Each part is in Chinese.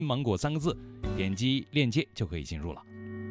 芒果3个字，点击链接就可以进入了。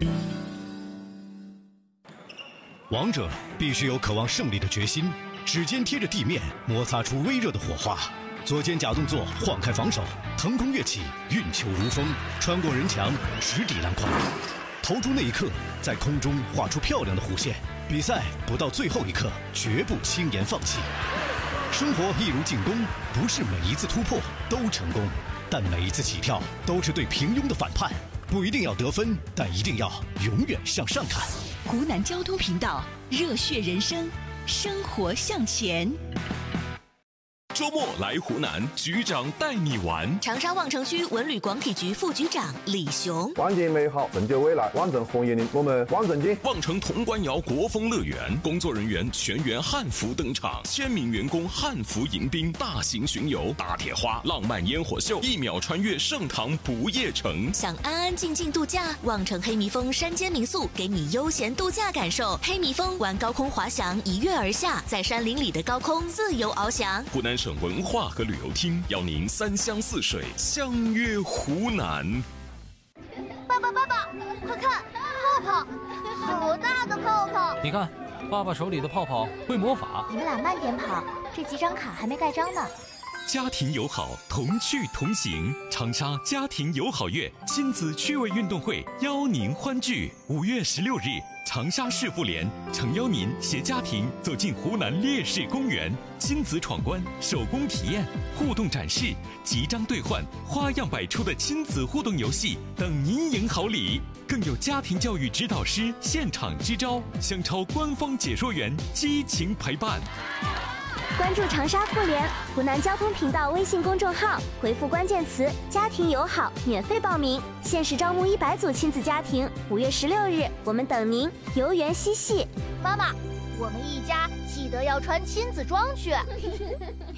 王者必须有渴望胜利的决心，指尖贴着地面，摩擦出微热的火花。左肩假动作晃开防守，腾空跃起，运球如风，穿过人墙，直抵篮筐。投出那一刻，在空中画出漂亮的弧线。比赛不到最后一刻，绝不轻言放弃。生活一如进攻，不是每一次突破都成功，但每一次起跳都是对平庸的反叛。不一定要得分，但一定要永远向上看。 湖南交通频道，热血人生，生活向前。 周末来湖南，局长带你玩。 长沙望城区文旅广体局副局长李雄。 望见美好，正就未来，望镇红叶林，我们望镇金。 望城潼关窑国风乐园，工作人员全员汉服登场，1000名员工汉服迎宾，大型巡游，大铁花，浪漫烟火秀，1秒穿越盛唐不夜城。 想安安静静度假，望城黑迷峰山间民宿给你悠闲度假感受。黑迷峰玩高空滑翔，一跃而下，在山林里的高空自由翱翔。 湖南省文化和旅游厅邀您3湘4水相约湖南。 爸爸，快看，泡泡，好大的泡泡！ 你看，爸爸手里的泡泡会魔法。 你们俩慢点跑，这几张卡还没盖章呢。 家庭友好，同趣同行。长沙家庭友好月亲子趣味运动会邀您欢聚。5月16日，长沙市妇联诚邀您携家庭走进湖南烈士公园，亲子闯关、手工体验、互动展示、集章兑换，花样百出的亲子互动游戏等您赢好礼。更有家庭教育指导师现场支招，香超官方解说员激情陪伴。 关注长沙妇联湖南交通频道微信公众号，回复关键词“家庭友好”免费报名，限时招募100组亲子家庭。5月16日，我们等您，游园嬉戏。妈妈，我们一家记得要穿亲子装去。